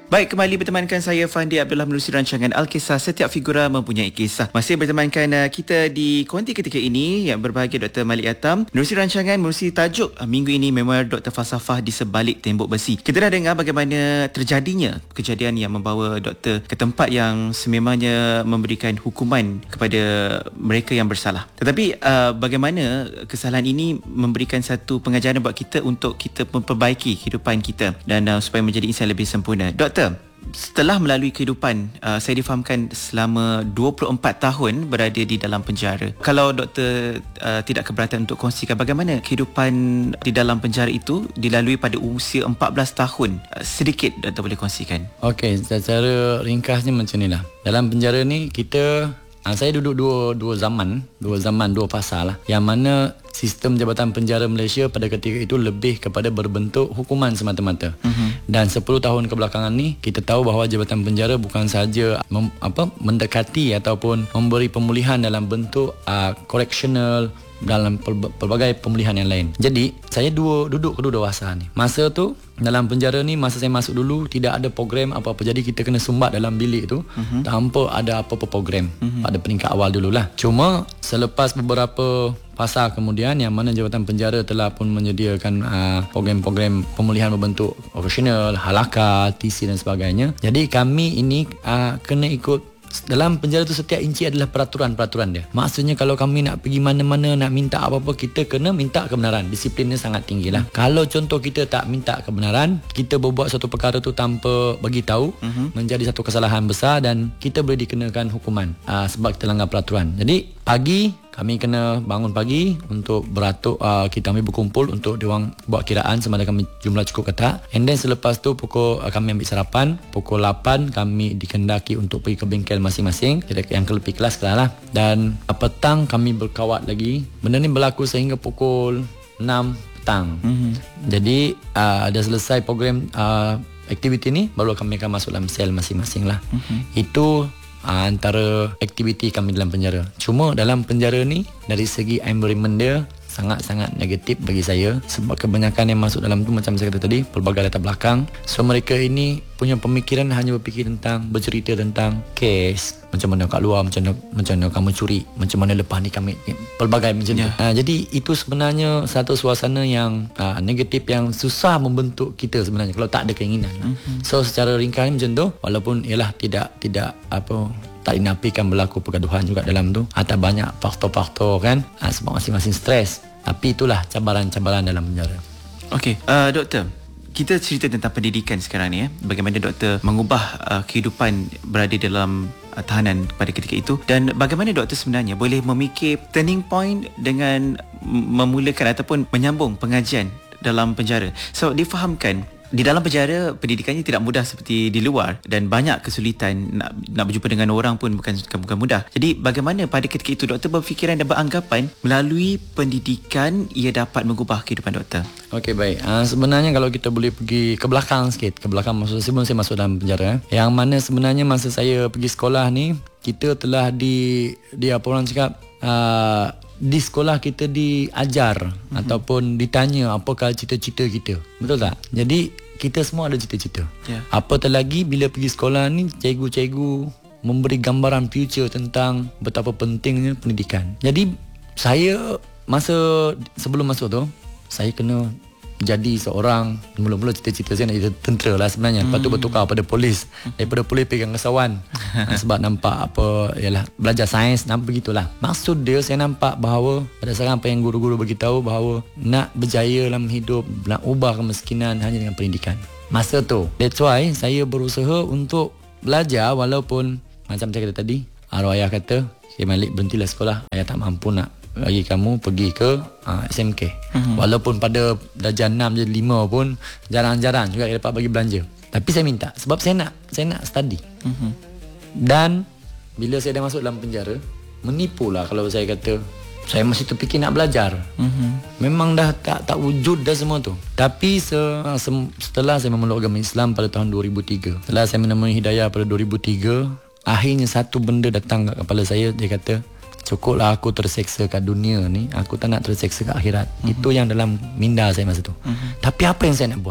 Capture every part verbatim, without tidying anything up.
Baik, kembali bertemankan saya Fandi Abdullah menerusi rancangan Alkisah. Setiap figura mempunyai kisah. Masih bertemankan uh, kita di konti ketika ini yang berbahagia Doktor Malik Atam menerusi rancangan, menerusi tajuk uh, minggu ini Memoir Doktor Falsafah di Sebalik Tembok Besi. Kita dah dengar bagaimana terjadinya kejadian yang membawa doktor ke tempat yang sememangnya memberikan hukuman kepada mereka yang bersalah. Tetapi uh, bagaimana kesalahan ini memberikan satu pengajaran buat kita untuk kita memperbaiki kehidupan kita dan uh, supaya menjadi insan lebih sempurna. Doktor, setelah melalui kehidupan, uh, saya difahamkan selama dua puluh empat tahun berada di dalam penjara. Kalau doktor uh, tidak keberatan untuk kongsikan bagaimana kehidupan di dalam penjara itu dilalui pada usia empat belas tahun, uh, sedikit doktor boleh kongsikan. Okey, secara ringkasnya macam inilah. Dalam penjara ni kita uh, saya duduk dua dua zaman, dua zaman, dua fasa lah. Yang mana sistem Jabatan Penjara Malaysia pada ketika itu lebih kepada berbentuk hukuman semata-mata. Uh-huh. Dan sepuluh tahun kebelakangan ni kita tahu bahawa Jabatan Penjara bukan sahaja mem, apa mendekati ataupun memberi pemulihan dalam bentuk uh, correctional, dalam pelbagai pemulihan yang lain. Jadi saya dua duduk kedua-dua fasa ni. Masa tu dalam penjara ni, masa saya masuk dulu tidak ada program apa-apa. Jadi kita kena sumbat dalam bilik tu uh-huh. tanpa ada apa-apa program uh-huh. pada peringkat awal dululah. Cuma selepas beberapa fasa kemudian yang mana Jabatan Penjara telah pun menyediakan uh, program-program pemulihan berbentuk operasional, halakah, T C dan sebagainya. Jadi kami ini uh, kena ikut. Dalam penjara tu setiap inci adalah peraturan-peraturan dia. Maksudnya kalau kami nak pergi mana-mana, nak minta apa-apa, kita kena minta kebenaran. Disiplinnya sangat tinggi lah. Hmm. Kalau contoh kita tak minta kebenaran, kita berbuat satu perkara tu tanpa bagi tahu, uh-huh. menjadi satu kesalahan besar dan kita boleh dikenakan hukuman uh, sebab kita langgar peraturan. Jadi pagi kami kena bangun pagi untuk beratuk, uh, kita kami berkumpul untuk diorang buat kiraan sama ada kami jumlah cukup ke tak. And then selepas tu pukul uh, kami ambil sarapan, pukul lapan kami dikendaki untuk pergi ke bengkel masing-masing, yang kelepi kelas lah. Dan uh, petang kami berkawat lagi. Benda ni berlaku sehingga pukul enam petang. Mm-hmm. Jadi uh, dah selesai program uh, aktiviti ni, baru kami akan masuk dalam sel masing-masing lah. Mm-hmm. Itu antara aktiviti kami dalam penjara. Cuma dalam penjara ni dari segi environment dia sangat-sangat negatif bagi saya sebab kebanyakan yang masuk dalam tu macam saya kata tadi, pelbagai latar belakang. So mereka ini punya pemikiran hanya berfikir tentang, bercerita tentang kes, macam mana kat luar, macam mana, macam mana kamu curi, macam mana lepas ni kami, pelbagai macam yeah. tu. Ha, jadi itu sebenarnya satu suasana yang ha, negatif yang susah membentuk kita sebenarnya kalau tak ada keinginan. Mm-hmm. So secara ringkas macam tu, walaupun ialah tidak tidak apa tak dinafikan berlaku pergaduhan juga dalam tu, atau banyak faktor-faktor kan, ha, sebab masing-masing stres. Tapi itulah cabaran-cabaran dalam penjara. Okey, uh, doktor, kita cerita tentang pendidikan sekarang ni, eh. Bagaimana doktor mengubah uh, kehidupan berada dalam uh, tahanan pada ketika itu, dan bagaimana doktor sebenarnya boleh memikir turning point dengan memulakan ataupun menyambung pengajian dalam penjara. So difahamkan di dalam penjara pendidikannya tidak mudah seperti di luar dan banyak kesulitan, nak nak berjumpa dengan orang pun bukan bukan mudah. Jadi bagaimana pada ketika itu doktor berfikiran dan beranggapan melalui pendidikan ia dapat mengubah kehidupan doktor? Okey, baik. Uh, sebenarnya kalau kita boleh pergi ke belakang sikit, ke belakang maksud sebelum saya masuk dalam penjara, eh, yang mana sebenarnya masa saya pergi sekolah ni, kita telah di di apa orang cakap, uh, di sekolah kita diajar mm-hmm. ataupun ditanya apakah cita-cita kita. Betul tak? Jadi kita semua ada cita-cita. Yeah. Apatah lagi bila pergi sekolah ni, cikgu-cikgu memberi gambaran future tentang betapa pentingnya pendidikan. Jadi saya masa sebelum masuk tu, saya kena jadi seorang, mula-mula cita-cita saya nak jadi tentera lah sebenarnya. Lepas tu bertukar pada polis, daripada polis pegang kesawan sebab nampak apa, ialah belajar sains, nampak begitulah. Maksud dia, saya nampak bahawa berdasarkan apa yang guru-guru beritahu, bahawa nak berjaya dalam hidup, nak ubah kemiskinan hanya dengan pendidikan. Masa tu, that's why saya berusaha untuk belajar, walaupun macam saya kata tadi, arwah ayah kata, "Okay Malik, berhentilah sekolah, ayah tak mampu nak bagi kamu pergi ke uh, S M K." Uh-huh. Walaupun pada darjah enam je lima pun jarang-jarang juga dia dapat bagi belanja. Tapi saya minta sebab saya nak saya nak study. Uh-huh. Dan bila saya dah masuk dalam penjara, menipulah kalau saya kata saya masih terfikir nak belajar. Uh-huh. Memang dah tak tak wujud dah semua tu. Tapi se, se, setelah saya memeluk agama Islam pada tahun dua ribu tiga, setelah saya menemui hidayah pada dua ribu tiga, akhirnya satu benda datang kat kepala saya. Dia kata, cukuplah aku terseksa kat dunia ni, aku tak nak terseksa kat akhirat. Uh-huh. Itu yang dalam minda saya masa tu. Uh-huh. Tapi apa yang saya nak buat?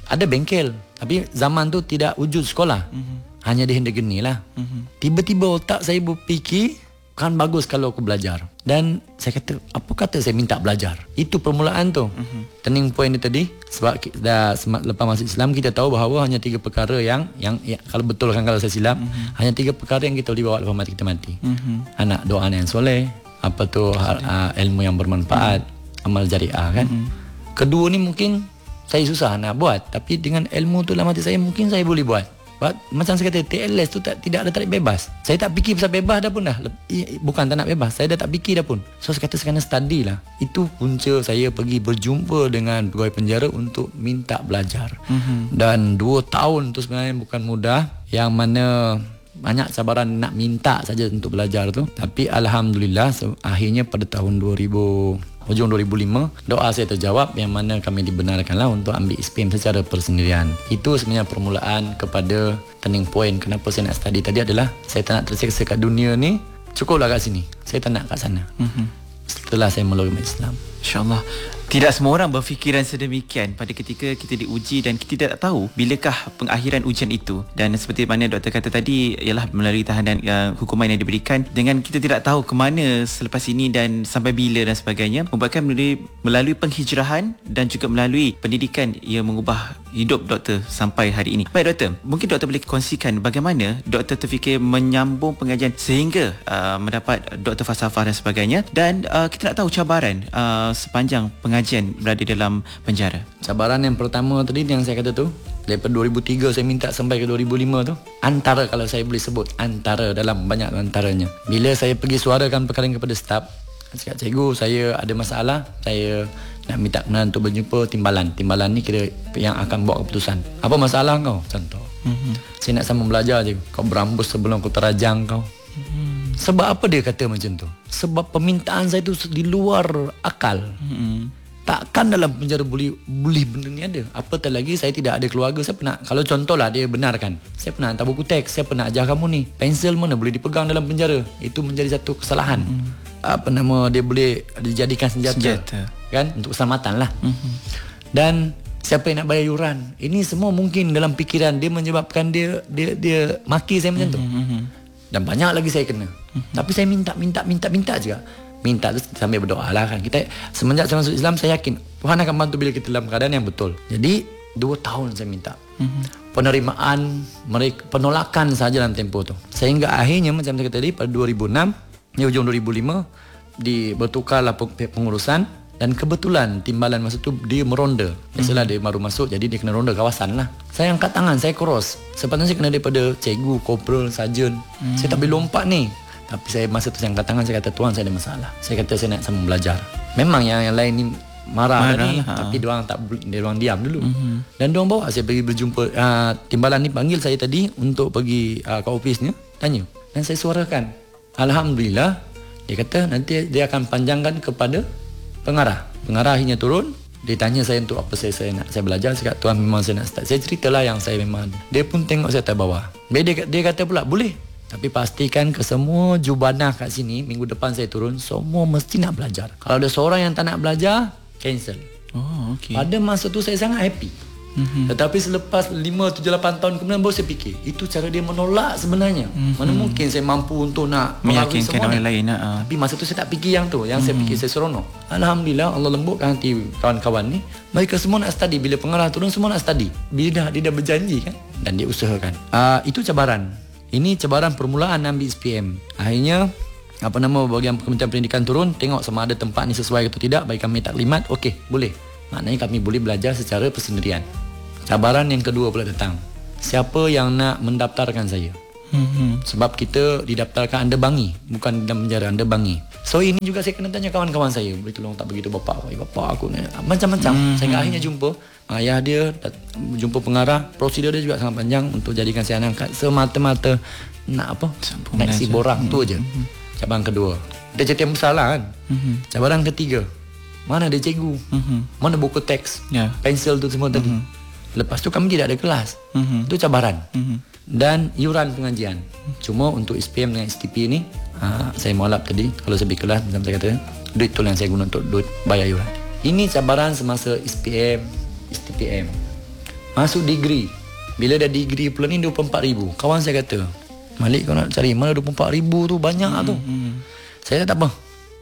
ada bengkel. Tapi zaman tu tidak wujud sekolah. Mm-hmm. Hanya di Hendegeni lah. Mm-hmm. Tiba-tiba otak saya berfikir, kan bagus kalau aku belajar. Dan saya kata, apa kata saya minta belajar? Itu permulaan tu. Mm-hmm. Turning point dia tadi, sebab dah lepas masuk Islam, kita tahu bahawa hanya tiga perkara yang, yang ya, kalau betul kan kalau saya silap, mm-hmm. hanya tiga perkara yang kita boleh bawa lepas mati kita mati. Mm-hmm. Anak doa yang soleh, apa tu uh, ilmu yang bermanfaat, mm-hmm. amal jariah kan. Mm-hmm. Kedua ni mungkin saya susah nak buat, tapi dengan ilmu tu dalam hati saya mungkin saya boleh buat. But, macam saya kata, T L S tu tak, tidak ada tarik bebas. Saya tak fikir pasal bebas dah pun dah. Bukan tak nak bebas, saya dah tak fikir dah pun. So saya kata saya kena study lah. Itu punca saya pergi berjumpa dengan pegawai penjara untuk minta belajar. Mm-hmm. Dan dua tahun tu sebenarnya bukan mudah, yang mana banyak cabaran nak minta saja untuk belajar tu. Tapi Alhamdulillah so, akhirnya pada tahun dua ribu, hujung dua ribu lima, doa saya terjawab, yang mana kami dibenarkanlah untuk ambil S P M secara persendirian. Itu sebenarnya permulaan kepada turning point kenapa saya nak study tadi adalah saya tak nak terseksa kat dunia ni, cukuplah kat sini, saya tak nak kat sana. Mm-hmm. Setelah saya meluk Islam, InsyaAllah. Tidak semua orang berfikiran sedemikian pada ketika kita diuji dan kita tidak tahu bilakah pengakhiran ujian itu. Dan seperti mana doktor kata tadi, ialah melalui tahanan uh, hukuman yang diberikan, dengan kita tidak tahu ke mana selepas ini dan sampai bila dan sebagainya, membuatkan melalui, melalui penghijrahan dan juga melalui pendidikan ia mengubah hidup doktor sampai hari ini. Baik doktor, mungkin doktor boleh kongsikan bagaimana doktor terfikir menyambung pengajian sehingga uh, mendapat doktor falsafah dan sebagainya, dan uh, kita nak tahu cabaran uh, sepanjang pengajian berada dalam penjara. Cabaran yang pertama tadi yang saya kata tu, daripada dua ribu tiga saya minta sampai ke dua ribu lima tu, antara, kalau saya boleh sebut, antara dalam banyak antaranya, bila saya pergi suarakan perkara kepada staf, cakap, cikgu saya ada masalah, saya nak minta kebenaran untuk berjumpa timbalan. Timbalan ni kira yang akan buat keputusan. Apa masalah kau? Contoh, mm-hmm. saya nak sambung belajar je, kau berambus sebelum aku terajang kau. Mm-hmm. Sebab apa dia kata macam tu? Sebab permintaan saya tu di luar akal. Mm-hmm. Takkan dalam penjara boleh boleh benda ni ada. Apatah lagi saya tidak ada keluarga. Saya pernah, kalau contohlah dia benarkan, saya pernah hantar buku teks, saya pernah ajar kamu ni, pensel mana boleh dipegang dalam penjara. Itu menjadi satu kesalahan. Mm. Apa nama, dia boleh dijadikan senjata, senjata. Kan, untuk keselamatan lah. Mm-hmm. Dan siapa yang nak bayar yuran? Ini semua mungkin dalam fikiran dia, menyebabkan dia dia dia maki saya macam tu. Mm-hmm. Dan banyak lagi saya kena. Mm-hmm. Tapi saya minta minta minta minta juga. Minta tu sambil berdoa lah kan. Kita semenjak saya masuk Islam, saya yakin Tuhan akan bantu bila kita dalam keadaan yang betul. Jadi dua tahun saya minta. Mm-hmm. Penerimaan mereka, penolakan saja dalam tempoh tu. Sehingga akhirnya macam saya kata tadi, pada dua ribu enam, di hujung dua ribu lima, di bertukarlah pengurusan, dan kebetulan timbalan masa tu dia meronda. Biasalah mm-hmm. dia baru masuk, jadi dia kena ronda kawasan lah. Saya angkat tangan, saya cross. Sepatutnya saya kena daripada cikgu, korporal, sarjan. Mm-hmm. Saya tak boleh lompat ni. Tapi saya masa tu saya angkat tangan, saya kata, Tuan saya ada masalah. Saya kata saya nak sambung belajar. Memang yang yang lain ni marah, marah tadi, ha. Tapi diorang tak, diorang diam dulu. Mm-hmm. Dan diorang bawa saya pergi berjumpa. Uh, timbalan ni panggil saya tadi untuk pergi uh, ke ofisnya, tanya. Dan saya suarakan. Alhamdulillah, dia kata nanti dia akan panjangkan kepada pengarah. Pengarah akhirnya turun. Dia tanya saya untuk apa saya, saya nak saya belajar. Saya kata, Tuan memang saya nak start. Saya ceritalah yang saya memang. Dia pun tengok saya tak bawah. Dia, dia kata pula, boleh. Tapi pastikan ke semua jubanah kat sini, minggu depan saya turun, semua mesti nak belajar. Kalau ada seorang yang tak nak belajar, cancel. Oh, okay. Pada masa tu saya sangat happy. Mm-hmm. Tetapi selepas lima, tujuh, lapan tahun kemudian baru saya fikir, itu cara dia menolak sebenarnya. Mm-hmm. Mana mungkin saya mampu untuk nak meyakinkan orang lain. Uh. Tapi masa tu saya tak fikir yang tu. Yang mm-hmm. saya fikir saya seronok. Alhamdulillah, Allah lembutkan hati kawan-kawan ni. Mereka semua nak study. Bila pengarah turun, semua nak study. Bila dah, dia dah berjanji kan. Dan dia usahakan. Uh, itu cabaran. Ini cabaran permulaan ambil S P M. Akhirnya apa nama bahagian Kementerian Pendidikan turun, tengok sama ada tempat ni sesuai atau tidak, bagi kami taklimat. Okey, boleh. Maknanya kami boleh belajar secara persendirian. Cabaran yang kedua pula datang. Siapa yang nak mendaftarkan saya? Mm-hmm. Sebab kita didaftarkan Anda Bangi, bukan dalam penjara, Anda Bangi. So ini juga saya kena tanya kawan-kawan saya, boleh tolong tak begitu bapak, bapak aku ni macam-macam. Mm-hmm. Saya akhirnya jumpa ayah dia, jumpa pengarah. Prosedur dia juga sangat panjang untuk jadikan saya angkat semata-mata nak apa? Nak isi borang mm-hmm. tu aja. Mm-hmm. Cabaran kedua. Dia cerita yang besar lah kan. Mm-hmm. Cabaran ketiga, mana ada cikgu? Mm-hmm. Mana buku teks? Yeah. Pensel tu semua tadi. Mm-hmm. Lepas tu kami tidak ada kelas. Mm-hmm. Itu cabaran. Mm-hmm. Dan yuran pengajian. Cuma untuk S P M dengan S T P ni, aa, saya mualaf tadi, kalau saya pergi kelas, macam saya kata, duit tu yang saya guna untuk duit bayar yuran. Ini cabaran semasa S P M, S T P M. Masuk degree. Bila dah degree pula ni dua puluh empat ribu. Kawan saya kata, Malik kau nak cari mana dua puluh empat ribu tu banyak hmm, tu. Hmm. Saya tak apa.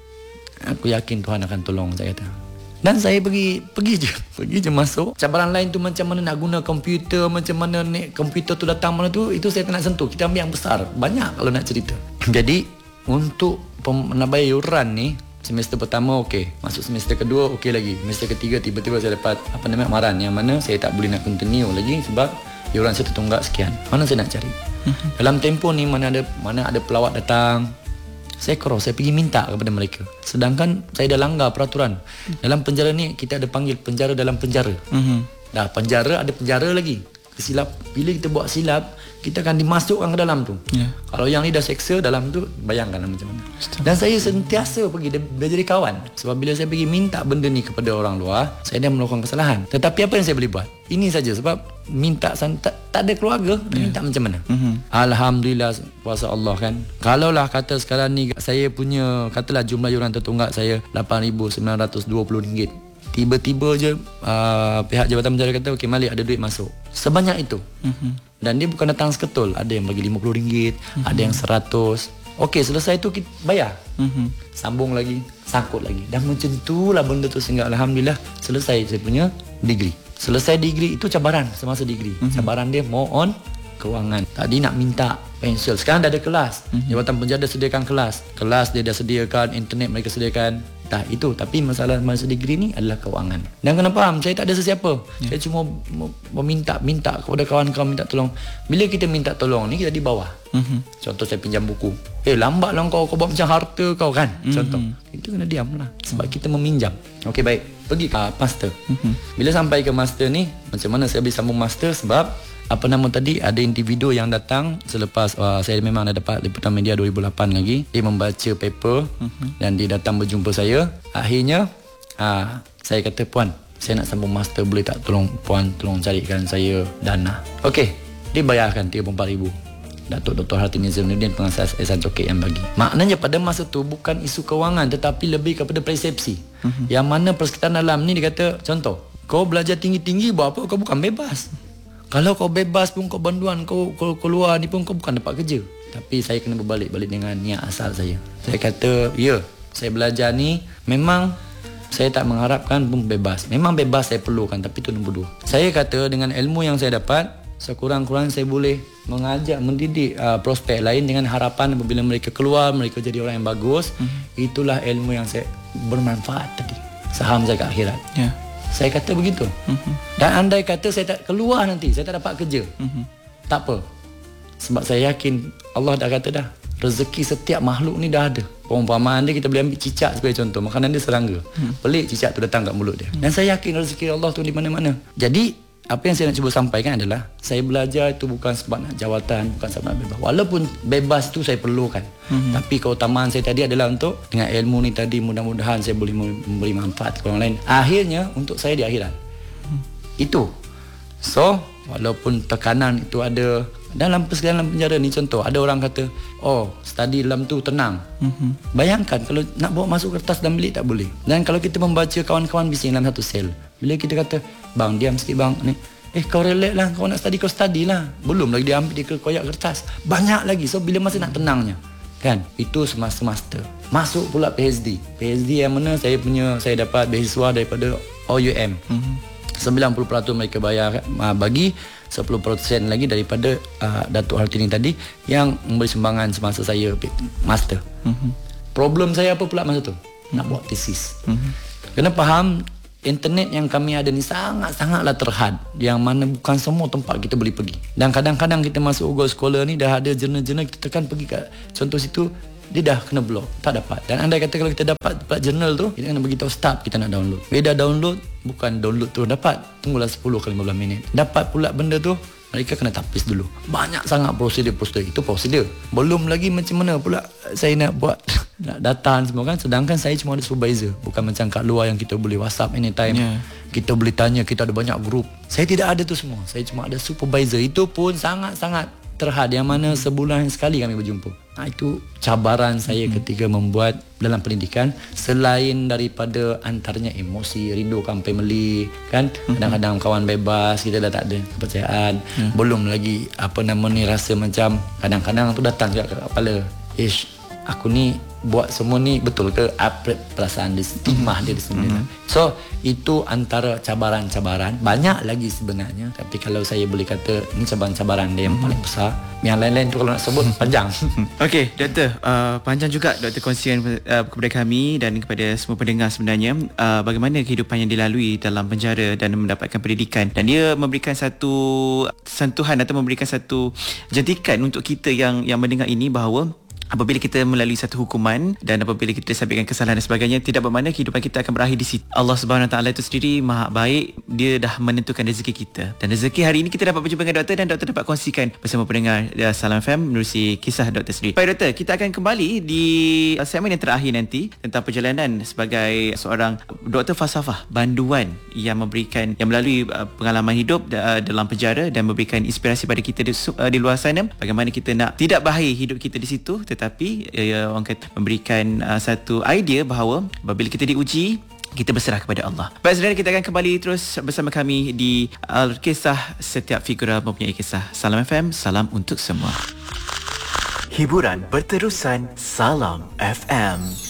Aku yakin Tuhan akan tolong, saya kata. Dan saya pergi pergi je. Pergi je masuk. Cabaran lain tu macam mana nak guna komputer, macam mana ni komputer tu datang mana tu, itu saya tak nak sentuh. Kita ambil yang besar. Banyak kalau nak cerita. Jadi untuk pem- nak bayar yuran ni, semester pertama okey, masuk semester kedua okey lagi, semester ketiga tiba-tiba saya dapat apa namanya amaran yang mana saya tak boleh nak continue lagi sebab yuran saya tertunggak sekian. Mana saya nak cari? Uh-huh. Dalam tempoh ni mana ada mana ada pelawat datang, saya cross, saya pergi minta kepada mereka. Sedangkan saya dah langgar peraturan. Uh-huh. Dalam penjara ni kita ada panggil penjara dalam penjara. Uh-huh. Dah penjara ada penjara lagi. Kesilap, bila kita buat silap, kita akan dimasukkan ke dalam tu. Yeah. Kalau yang ni dah seksa dalam tu, bayangkan macam mana. Dan saya sentiasa pergi, dia, dia jadi kawan. Sebab bila saya pergi minta benda ni kepada orang luar, saya dah melakukan kesalahan. Tetapi apa yang saya boleh buat? Ini saja, sebab minta tak, tak ada keluarga, yeah. minta macam mana? Mm-hmm. Alhamdulillah, kuasa Allah kan. Kalaulah kata sekarang ni saya punya, katalah jumlah yuran tertunggak saya lapan ribu sembilan ratus dua puluh ringgit. Tiba-tiba je uh, pihak Jabatan Penjara kata okey Malik ada duit masuk. Sebanyak itu. Mm-hmm. Dan dia bukan datang seketul. Ada yang bagi lima puluh ringgit, mm-hmm. ada yang seratus. Okey, selesai tu kita bayar. Mm-hmm. Sambung lagi, sangkut lagi. Dan macam itulah benda tu sehingga alhamdulillah selesai saya punya degree. Selesai degree itu cabaran semasa degree. Mm-hmm. Cabaran dia more on kewangan. Tadi nak minta pensel, sekarang dah ada kelas. Mm-hmm. Jabatan Penjara dah sediakan kelas. Kelas dia dah sediakan, internet mereka sediakan. Tak itu, tapi masalah masa degree ni adalah kewangan. Dan kena faham, saya tak ada sesiapa. Yeah. Saya cuma meminta minta kepada kawan-kawan minta tolong. Bila kita minta tolong ni kita di bawah. Mm-hmm. Contoh saya pinjam buku. Eh lambatlah kau kau buat macam harta kau kan. Mm-hmm. Contoh. Kita kena diamlah sebab mm-hmm. kita meminjam. Okey baik. Pergi ke master. Mm-hmm. Bila sampai ke master ni, macam mana saya boleh sambung master sebab apa nama tadi, ada individu yang datang selepas uh, saya memang dah dapat liputan media dua ribu lapan lagi. Dia membaca paper uh-huh. dan dia datang berjumpa saya. Akhirnya uh, saya kata, puan, saya nak sambung master, boleh tak tolong puan tolong carikan saya dana. Okey, dia bayarkan tiga puluh empat ribu. Datuk Doktor Hartini Zainuddin, pengasas Ehsan Coket yang bagi. Maknanya pada masa tu bukan isu kewangan tetapi lebih kepada persepsi. Uh-huh. Yang mana persekitaran dalam ni dia kata, contoh, kau belajar tinggi-tinggi buat apa? Kau bukan bebas. Kalau kau bebas pun kau banduan, kau, kau keluar ni pun kau bukan dapat kerja. Tapi saya kena berbalik-balik dengan niat asal saya. Saya kata, ya, saya belajar ni memang saya tak mengharapkan pun bebas. Memang bebas saya perlukan, tapi itu nombor dua. Saya kata dengan ilmu yang saya dapat, sekurang-kurang saya boleh mengajak, mendidik uh, prospek lain dengan harapan apabila mereka keluar, mereka jadi orang yang bagus. Mm-hmm. Itulah ilmu yang saya bermanfaat tadi. Saham saya ke akhirat. Ya. Yeah. Saya kata begitu. Mm-hmm. Dan andai kata saya tak keluar nanti, saya tak dapat kerja. Mm-hmm. Tak apa. Sebab saya yakin Allah dah kata dah, rezeki setiap makhluk ni dah ada. Perumpamaan dia kita boleh ambil cicak sebagai contoh. Makanan dia serangga. Mm. Pelik cicak tu datang kat mulut dia. Mm. Dan saya yakin rezeki Allah tu di mana-mana. Jadi apa yang saya nak cuba sampaikan adalah saya belajar itu bukan sebab nak jawatan, bukan sebab nak bebas. Walaupun bebas itu saya perlukan. Mm-hmm. Tapi keutamaan saya tadi adalah untuk dengan ilmu ni tadi mudah-mudahan saya boleh memberi manfaat ke orang lain. Akhirnya untuk saya di akhirat. Mm. Itu. So, walaupun tekanan itu ada dalam dalam penjara ni, contoh ada orang kata, "Oh, study dalam tu tenang." Mm-hmm. Bayangkan kalau nak bawa masuk kertas dalam bilik tak boleh. Dan kalau kita membaca kawan-kawan bising dalam satu sel. Bila kita kata, "Bang, diam sikit bang." Ni, "Eh, kau relax lah. Kau nak study, kau study lah." Belum lagi dia ambil dia koyak kertas. Banyak lagi. So, bila masa nak tenangnya. Kan? Itu semasa master. Masuk pula P H D. P H D yang mana saya punya, saya dapat beasiswa daripada O U M. Mm-hmm. sembilan puluh peratus mereka bayar uh, bagi sepuluh peratus lagi daripada uh, Datuk Hartini tadi yang memberi sumbangan semasa saya master. Mm-hmm. Problem saya apa pula masa tu? Mm-hmm. Nak buat tesis. Mm-hmm. Kena faham, internet yang kami ada ni sangat-sangatlah terhad, yang mana bukan semua tempat kita boleh pergi. Dan kadang-kadang kita masuk Google Scholar ni dah ada jurnal-jurnal, kita tekan pergi kat contoh situ, dia dah kena block, tak dapat. Dan andai kata kalau kita dapat dapat jurnal tu, kita kena beritahu start kita nak download. Bila dah download, bukan download tu dapat, tunggulah sepuluh ke lima belas minit. Dapat pula benda tu, mereka kena tapis dulu. Banyak sangat prosedur-prosedur. Itu prosedur. Belum lagi macam mana pula saya nak buat nak data semua kan. Sedangkan saya cuma ada supervisor. Bukan macam kat luar yang kita boleh WhatsApp anytime. Yeah. Kita boleh tanya, kita ada banyak grup. Saya tidak ada tu semua. Saya cuma ada supervisor. Itu pun sangat-sangat terhad yang mana sebulan sekali kami berjumpa. Ha, itu cabaran saya hmm. ketika membuat dalam pendidikan, selain daripada antaranya emosi, rindukan family kan, hmm. kadang-kadang kawan bebas, kita dah tak ada kepercayaan, hmm. belum lagi apa nama ni, rasa macam kadang-kadang tu datang juga ke kepala, ish, aku ni buat semua ni betul ke, apa perasaan dia, stigma dia di sini. Mm-hmm. So itu antara cabaran-cabaran, banyak lagi sebenarnya, tapi kalau saya boleh kata ni cabaran-cabaran dia yang mm-hmm. paling besar. Yang lain-lain tu kalau nak sebut panjang. Okey, doktor, uh, panjang juga doktor kongsian uh, kepada kami dan kepada semua pendengar sebenarnya, uh, bagaimana kehidupan yang dilalui dalam penjara dan mendapatkan pendidikan, dan dia memberikan satu sentuhan atau memberikan satu jentikan untuk kita yang yang mendengar ini, bahawa apabila kita melalui satu hukuman dan apabila kita disabitkan kesalahan dan sebagainya, tidak bermakna kehidupan kita akan berakhir di situ. Allah Subhanahu Wa Taala itu sendiri maha baik, dia dah menentukan rezeki kita. Dan rezeki hari ini kita dapat berjumpa dengan doktor, dan doktor dapat kongsikan bersama pendengar Salam F M menerusi kisah doktor sendiri. Baik doktor, kita akan kembali di segmen yang terakhir nanti tentang perjalanan sebagai seorang doktor falsafah banduan yang memberikan, yang melalui pengalaman hidup dalam penjara dan memberikan inspirasi pada kita di, di luar sana, bagaimana kita nak tidak berakhir hidup kita di situ, tetapi ya, orang kata memberikan uh, satu idea bahawa apabila kita diuji, kita berserah kepada Allah. Baik saudara, kita akan kembali terus bersama kami di Al-Kisah Setiap Figura Mempunyai Kisah. Salam F M, salam untuk semua. Hiburan berterusan, Salam F M.